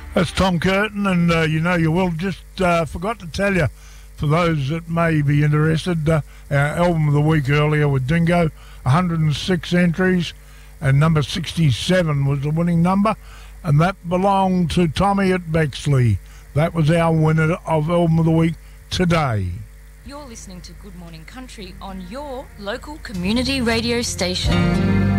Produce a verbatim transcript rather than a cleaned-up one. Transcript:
That's Tom Curtin, and uh, you know you will. Just uh, forgot to tell you, for those that may be interested, uh, our album of the week earlier with Dingo, one hundred six entries, and number sixty-seven was the winning number, and that belonged to Tommy at Bexley. That was our winner of album of the week today. You're listening to Good Morning Country on your local community radio station.